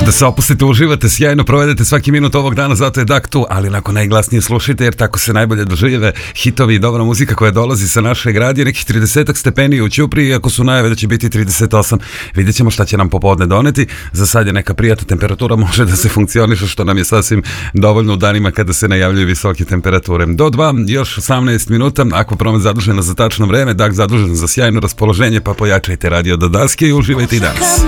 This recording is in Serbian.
da se opustite, uživate, sjajno provedete svaki minut ovog dana, zato je Dak tu, ali onako najglasnije slušajte jer tako se najbolje doživljave hitovi i dobra muzika koja dolazi sa našeg radija. Nekih 30 stepeni u Ćupriji, iako su najave da će biti 38, vidjet ćemo šta će nam popodne doneti. Za sad je neka prijatna temperatura, može da se funkcioniše, što nam je sasvim dovoljno u danima kada se najavljuju visoke temperature. Do 2, još 18 minuta, Akvapromet zadužena za tačno vreme, Dak zadužen za sjajno raspoloženje, pa pojačajte radio do daske i uživajte i danas.